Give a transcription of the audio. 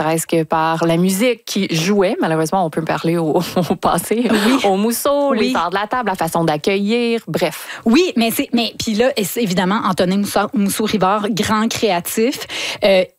serait-ce que par la musique qui jouait. Malheureusement, on peut parler au passé, au mousseau, les arts de la table, la façon d'accueillir, bref. Oui, mais puis là, évidemment, Antonin Mousseau-Rivard, grand créatif,